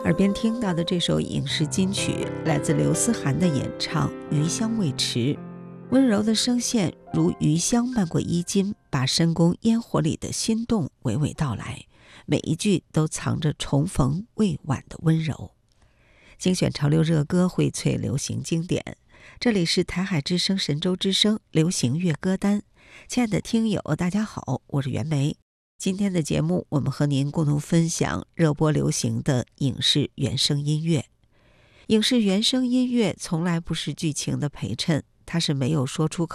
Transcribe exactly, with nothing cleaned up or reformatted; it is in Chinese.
耳边听到的这首影视金曲来自刘思涵的演唱《余香未迟》，温柔的声线如余香漫过衣襟，把深宫烟火里的心动娓娓道来，每一句都藏着重逢未晚的温柔。精选潮流热歌，荟萃流行经典，这里是台海之声神州之声流行乐歌单。亲爱的听友大家好，我是袁梅。今天的节目我们和您共同分享热播流行的影视原声音乐。影视原声音乐从来不是剧情的陪衬，它是没有说出口